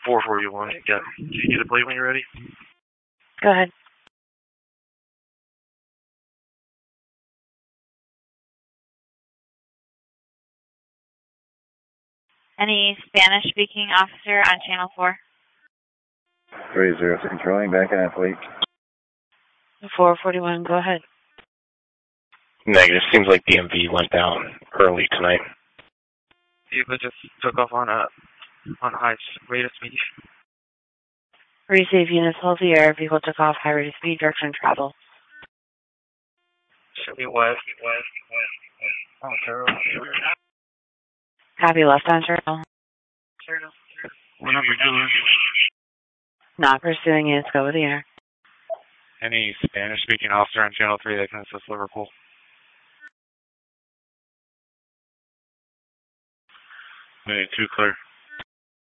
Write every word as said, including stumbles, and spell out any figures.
four forty-one. Yeah. Can you get a plate when you're ready? Go ahead. Any Spanish-speaking officer on Channel four? three zero six, controlling, back in that plate. four forty-one, go ahead. Negative. Seems like D M V went down early tonight. Eva just took off on a on a high rate of speed. Receive units, hold the air. Vehicle took off, high rate of speed, direction travel. Should be west, west, west, west. Oh, terrible. Copy, left on turtle. Turtle. What number two? Not pursuing units, go with the air. Any Spanish-speaking officer on Channel three that can assist Liverpool? Minute two, clear.